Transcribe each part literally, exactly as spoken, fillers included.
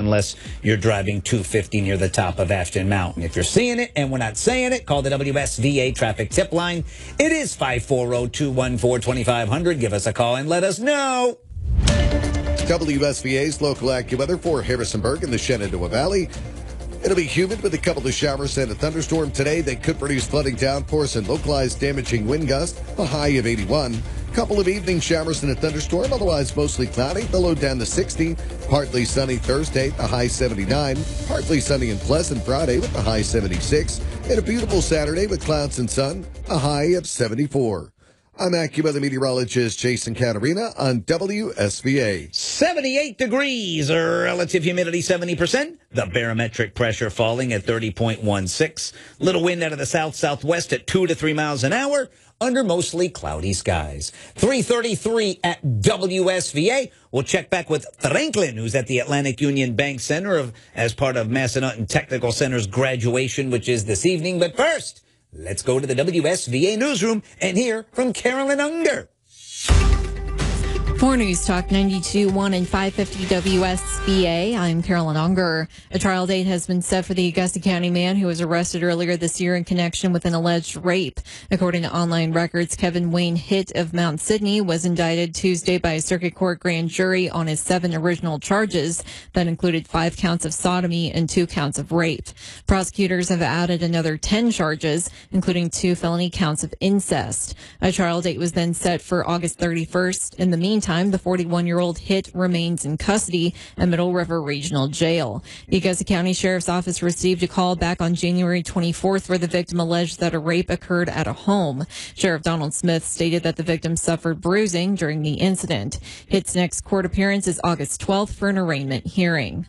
unless you're driving two fifty near the top of Ashton Mountain. If you're seeing it and we're not saying it, call the W S V A traffic tip line. It is five four zero, two one four, two five zero zero. Give us a call and let us know. W S V A's local AccuWeather for Harrisonburg and the Shenandoah Valley. It'll be humid with a couple of showers and a thunderstorm today. They could produce flooding downpours and localized damaging wind gusts, a high of eighty-one. Couple of evening showers and a thunderstorm, otherwise mostly cloudy. The low down to sixty. Partly sunny Thursday, a high seventy-nine. Partly sunny and pleasant Friday with a high seventy-six. And a beautiful Saturday with clouds and sun, a high of seventy-four. I'm AccuWeather meteorologist Jason Catarina on W S V A. seventy-eight degrees, relative humidity seventy percent. The barometric pressure falling at thirty point one six. Little wind out of the south-southwest at two to three miles an hour under mostly cloudy skies. three thirty-three at W S V A. We'll check back with Franklin, who's at the Atlantic Union Bank Center of, as part of Massanutten Technical Center's graduation, which is this evening. But first, let's go to the W S V A newsroom and hear from Carolyn Unger. For News Talk ninety-two point one and five fifty W S V A, I'm Carolyn Unger. A trial date has been set for the Augusta County man who was arrested earlier this year in connection with an alleged rape. According to online records, Kevin Wayne Hitt of Mount Sidney was indicted Tuesday by a circuit court grand jury on his seven original charges that included five counts of sodomy and two counts of rape. Prosecutors have added another ten charges, including two felony counts of incest. A trial date was then set for August thirty-first. In the meantime, the forty-one-year-old Hitt remains in custody at Middle River Regional Jail. The Augusta County Sheriff's Office received a call back on January twenty-fourth where the victim alleged that a rape occurred at a home. Sheriff Donald Smith stated that the victim suffered bruising during the incident. Hitt's next court appearance is August twelfth for an arraignment hearing.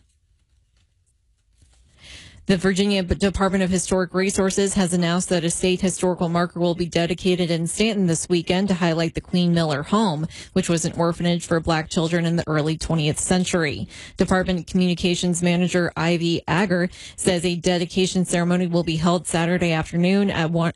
The Virginia Department of Historic Resources has announced that a state historical marker will be dedicated in Stanton this weekend to highlight the Queen Miller Home, which was an orphanage for black children in the early twentieth century. Department Communications Manager Ivy Agger says a dedication ceremony will be held Saturday afternoon at one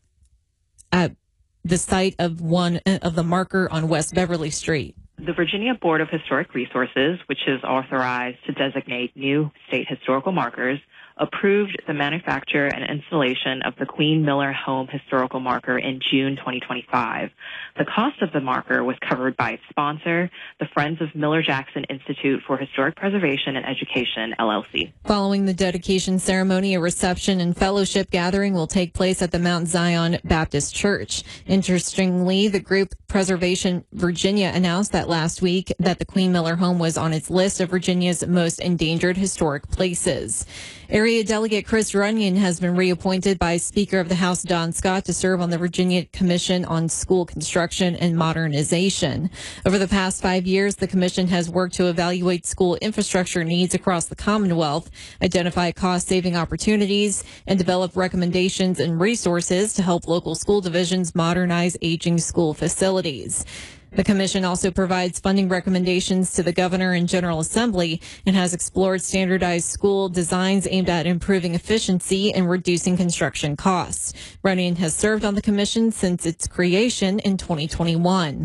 at the site of one of the marker on West Beverly Street. The Virginia Board of Historic Resources, which is authorized to designate new state historical markers, approved the manufacture and installation of the Queen Miller Home historical marker in June twenty twenty-five. The cost of the marker was covered by its sponsor, the Friends of Miller-Jackson Institute for Historic Preservation and Education, L L C. Following the dedication ceremony, a reception and fellowship gathering will take place at the Mount Zion Baptist Church. Interestingly, the group Preservation Virginia announced that last week that the Queen Miller Home was on its list of Virginia's most endangered historic places. Area Delegate Chris Runyon has been reappointed by Speaker of the House Don Scott to serve on the Virginia Commission on School Construction and Modernization. Over the past five years, the commission has worked to evaluate school infrastructure needs across the Commonwealth, identify cost-saving opportunities, and develop recommendations and resources to help local school divisions modernize aging school facilities. The commission also provides funding recommendations to the governor and General Assembly and has explored standardized school designs aimed at improving efficiency and reducing construction costs. Runyon has served on the commission since its creation in twenty twenty-one.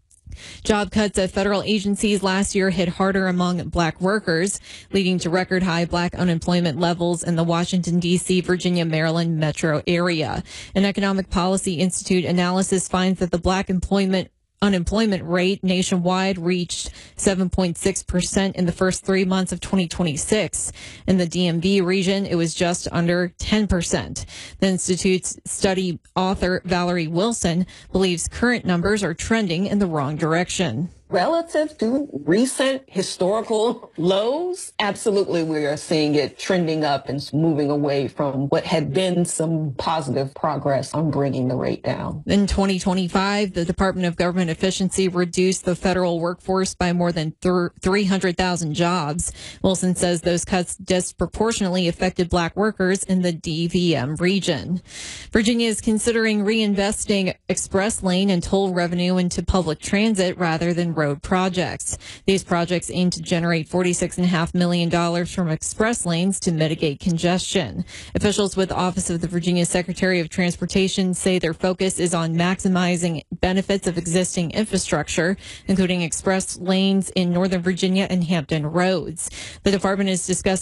Job cuts at federal agencies last year hit harder among black workers, leading to record high black unemployment levels in the Washington, D C, Virginia, Maryland metro area. An Economic Policy Institute analysis finds that the black employment unemployment rate nationwide reached seven point six percent in the first three months of twenty twenty-six. In the D M V region, it was just under ten percent. The Institute's study author, Valerie Wilson, believes current numbers are trending in the wrong direction. Relative to recent historical lows, absolutely we are seeing it trending up and moving away from what had been some positive progress on bringing the rate down. In twenty twenty-five, the Department of Government Efficiency reduced the federal workforce by more than three hundred thousand jobs. Wilson says those cuts disproportionately affected black workers in the D V M region. Virginia is considering reinvesting express lane and toll revenue into public transit rather than road projects. These projects aim to generate forty-six point five million dollars from express lanes to mitigate congestion. Officials with the Office of the Virginia Secretary of Transportation say their focus is on maximizing benefits of existing infrastructure, including express lanes in Northern Virginia and Hampton roads. The department is discussing